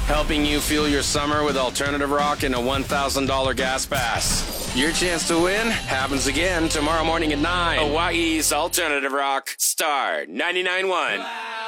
helping you fuel your summer with alternative rock and a $1,000 gas pass. Your chance to win happens again tomorrow morning at 9. Hawaii's Alternative Rock, Star 99.1.